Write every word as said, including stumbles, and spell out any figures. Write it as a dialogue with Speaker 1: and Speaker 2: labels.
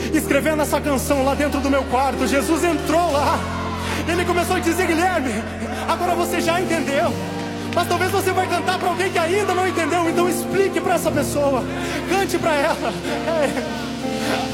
Speaker 1: escrevendo essa canção lá dentro do meu quarto. Jesus entrou lá, Ele começou a dizer: Guilherme, agora você já entendeu. Mas talvez você vai cantar para alguém que ainda não entendeu. Então explique para essa pessoa, cante para ela. É.